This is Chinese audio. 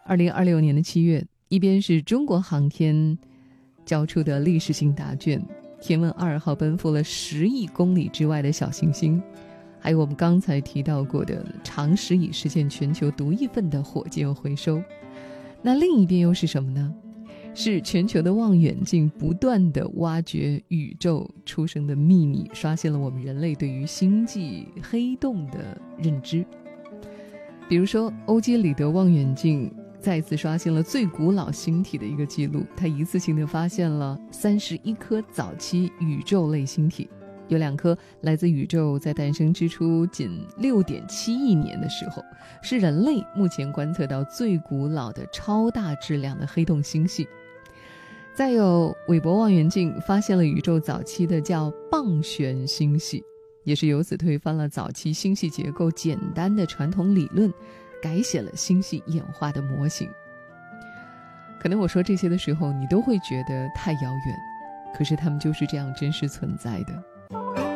2026年的7月，一边是中国航天交出的历史性答卷，天问2号奔赴了10亿公里之外的小行星，还有我们刚才提到过的长10亿实现全球独一份的火箭回收。那另一边又是什么呢？是全球的望远镜不断地挖掘宇宙出生的秘密，刷新了我们人类对于星际黑洞的认知。比如说欧几里得望远镜再次刷新了最古老星体的一个记录，它一次性地发现了31颗早期宇宙类星体，有2颗来自宇宙在诞生之初仅6.7亿年的时候，是人类目前观测到最古老的超大质量的黑洞星系。再有韦伯望远镜发现了宇宙早期的叫棒旋星系，也是由此推翻了早期星系结构简单的传统理论，改写了星系演化的模型。可能我说这些的时候你都会觉得太遥远，可是它们就是这样真实存在的。